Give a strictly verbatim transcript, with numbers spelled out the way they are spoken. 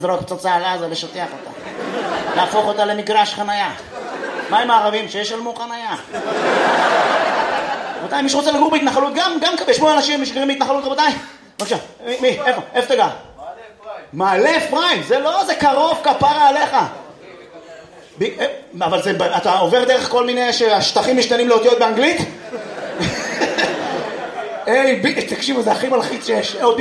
זרוק פצצה על עזה לשטח אותה. להפוך אותה למגרש חנייה. מה עם הערבים שישלמו חנייה? רבותיי, מי שרוצה לגור בהתנחלות גם, גם כבי, שמונה אנשים שגרים בהתנחלות, רבותיי. בבקשה, מי, איפה? איפה תגע? מעלה אפרים, זה לא, זה קרוב כפרה עליך. אבל זה, אתה עובר דרך כל מיני שהשטחים משתנים לאותיות באנגלית? היי, תקשיבו, זה הכי מלחיץ שיש.